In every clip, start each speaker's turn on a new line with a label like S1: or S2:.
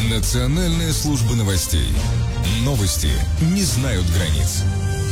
S1: Национальная служба новостей. Новости не знают границ.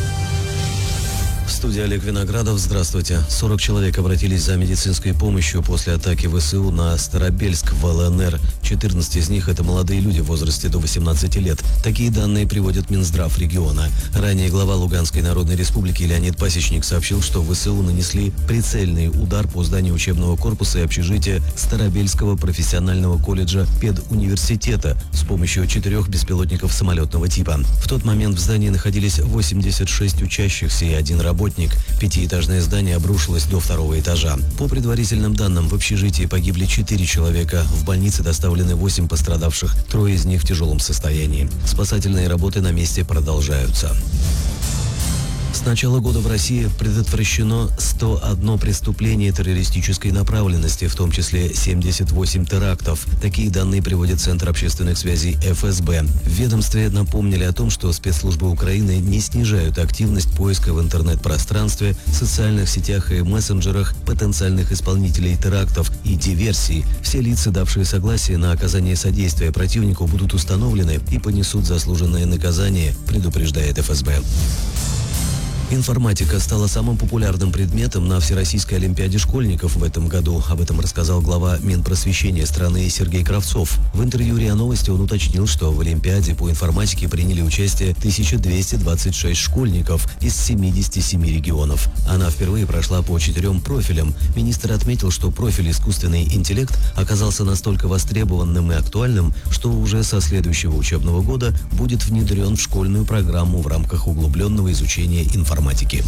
S2: В студии Олег Виноградов. Здравствуйте. 40 человек обратились за медицинской помощью после атаки ВСУ на Старобельск в ЛНР. 14 из них – это молодые люди в возрасте до 18 лет. Такие данные приводит Минздрав региона. Ранее глава Луганской Народной Республики Леонид Пасечник сообщил, что ВСУ нанесли прицельный удар по зданию учебного корпуса и общежития Старобельского профессионального колледжа педуниверситета с помощью 4 беспилотников самолетного типа. В тот момент в здании находились 86 учащихся и 1 работник. Пятиэтажное здание обрушилось до 2-го этажа. По предварительным данным, в общежитии погибли 4 человека. В больнице доставлены 8 пострадавших, 3 из них в тяжелом состоянии. Спасательные работы на месте продолжаются. С начала года в России предотвращено 101 преступление террористической направленности, в том числе 78 терактов. Такие данные приводит Центр общественных связей ФСБ. В ведомстве напомнили о том, что спецслужбы Украины не снижают активность поиска в интернет-пространстве, социальных сетях и мессенджерах потенциальных исполнителей терактов и диверсий. Все лица, давшие согласие на оказание содействия противнику, будут установлены и понесут заслуженное наказание, предупреждает ФСБ. Информатика стала самым популярным предметом на Всероссийской олимпиаде школьников в этом году. Об этом рассказал глава Минпросвещения страны Сергей Кравцов. В интервью РИА Новости он уточнил, что в олимпиаде по информатике приняли участие 1226 школьников из 77 регионов. Она впервые прошла по 4 профилям. Министр отметил, что профиль «Искусственный интеллект» оказался настолько востребованным и актуальным, что уже со следующего учебного года будет внедрен в школьную программу в рамках углубленного изучения информатики.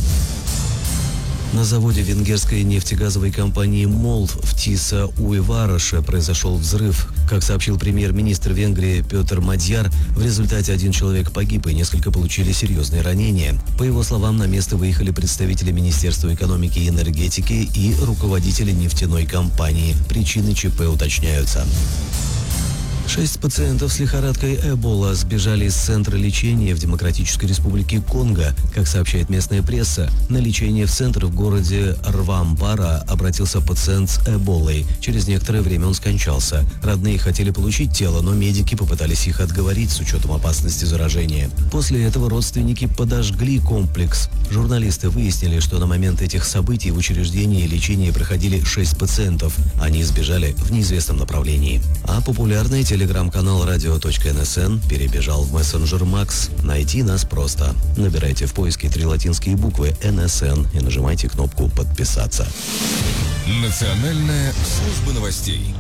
S2: На заводе венгерской нефтегазовой компании «МОЛ» в Тиса-Уйвараше произошел взрыв. Как сообщил премьер-министр Венгрии Петр Мадьяр, в результате 1 человек погиб и несколько получили серьезные ранения. По его словам, на место выехали представители Министерства экономики и энергетики и руководители нефтяной компании. Причины ЧП уточняются. 6 пациентов с лихорадкой Эбола сбежали из центра лечения в Демократической Республике Конго. Как сообщает местная пресса, на лечение в центр в городе Рвампара обратился пациент с Эболой. Через некоторое время он скончался. Родные хотели получить тело, но медики попытались их отговорить с учетом опасности заражения. После этого родственники подожгли комплекс. Журналисты выяснили, что на момент этих событий в учреждении лечения проходили 6 пациентов. Они сбежали в неизвестном направлении. А популярный телеграм-канал radio.nsn перебежал в мессенджер Макс. Найти нас просто. Набирайте в поиске 3 латинские буквы НСН и нажимайте кнопку «Подписаться».
S1: Национальная служба новостей.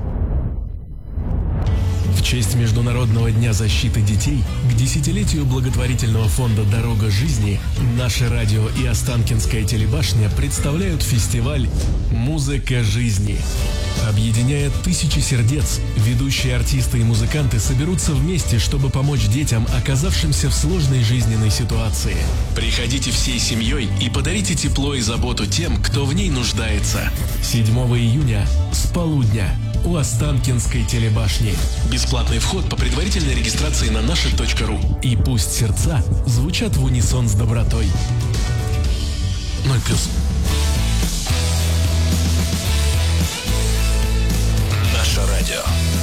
S3: В честь Международного дня защиты детей к 10-летию благотворительного фонда «Дорога жизни» наше радио и Останкинская телебашня представляют фестиваль «Музыка жизни». Объединяя тысячи сердец, ведущие артисты и музыканты соберутся вместе, чтобы помочь детям, оказавшимся в сложной жизненной ситуации. Приходите всей семьей и подарите тепло и заботу тем, кто в ней нуждается. 7 июня с полудня у Останкинской телебашни. Бесплатный вход по предварительной регистрации на наши.ру. И пусть сердца звучат в унисон с добротой. 0+.
S4: Наше радио.